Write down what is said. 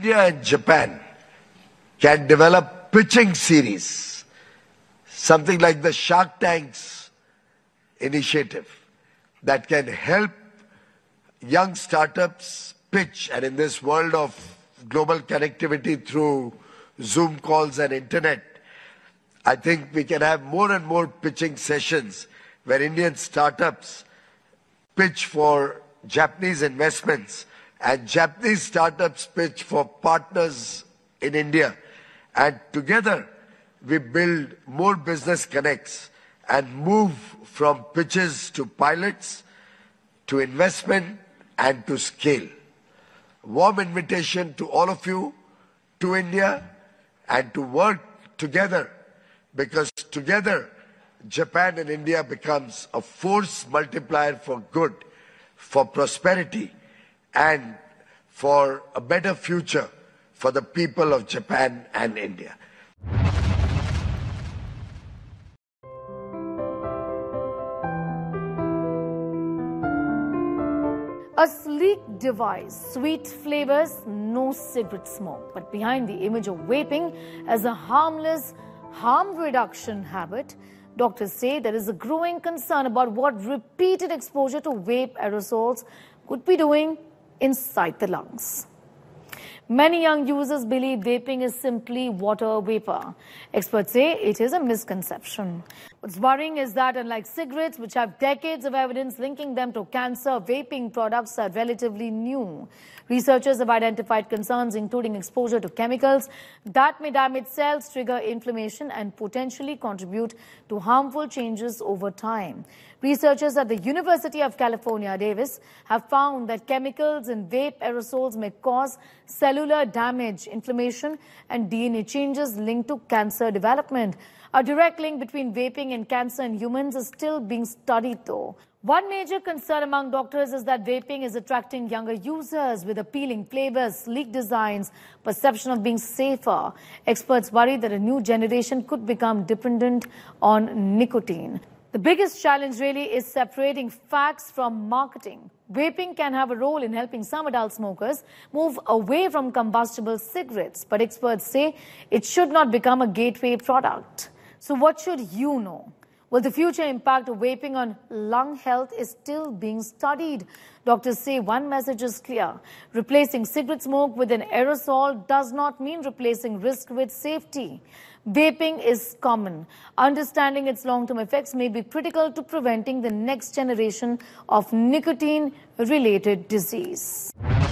India and Japan can develop pitching series, something like the Shark Tanks initiative that can help young startups pitch. And in this world of global connectivity through Zoom calls and internet, I think we can have more and more pitching sessions where Indian startups pitch for Japanese investments and Japanese startups pitch for partners in India. And together we build more business connects and move from pitches to pilots, to investment and to scale. Warm invitation to all of you to India and to work together, because together Japan and India becomes a force multiplier for good, for prosperity and for a better future for the people of Japan and India. A sleek device, sweet flavors, no cigarette smoke. But behind the image of vaping as a harmless harm reduction habit, doctors say there is a growing concern about what repeated exposure to vape aerosols could be doing inside the lungs. Many young users believe vaping is simply water vapor. Experts say it is a misconception. What's worrying is that unlike cigarettes, which have decades of evidence linking them to cancer, vaping products are relatively new. Researchers have identified concerns including exposure to chemicals that may damage cells, trigger inflammation and potentially contribute to harmful changes over time. Researchers at the University of California, Davis, have found that chemicals in vape aerosols may cause cellular damage, inflammation and DNA changes linked to cancer development. A direct link between vaping and cancer in humans is still being studied though. One major concern among doctors is that vaping is attracting younger users with appealing flavors, sleek designs, perception of being safer. Experts worry that a new generation could become dependent on nicotine. The biggest challenge really is separating facts from marketing. Vaping can have a role in helping some adult smokers move away from combustible cigarettes, but experts say it should not become a gateway product. So what should you know? Well, the future impact of vaping on lung health is still being studied. Doctors say one message is clear. Replacing cigarette smoke with an aerosol does not mean replacing risk with safety. Vaping is common. Understanding its long-term effects may be critical to preventing the next generation of nicotine-related disease.